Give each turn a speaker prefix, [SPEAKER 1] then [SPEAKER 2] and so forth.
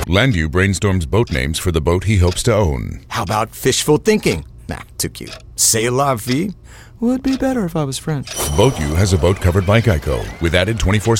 [SPEAKER 1] Landu brainstorms boat names for the boat he hopes to own.
[SPEAKER 2] How about fishful thinking? Nah, too cute. C'est la vie? Would be better if I was French.
[SPEAKER 1] Boat U has a boat covered by Geico with added 24/7